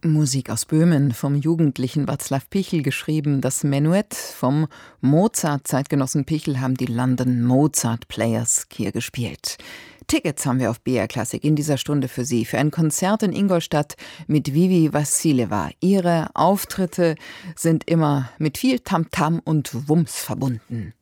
Musik aus Böhmen vom jugendlichen Václav Pichel geschrieben. Das Menuett vom Mozart-Zeitgenossen Pichel haben die London Mozart Players hier gespielt. Tickets haben wir auf BR Classic in dieser Stunde für Sie, für ein Konzert in Ingolstadt mit Vivi Vassileva. Ihre Auftritte sind immer mit viel Tamtam und Wumms verbunden.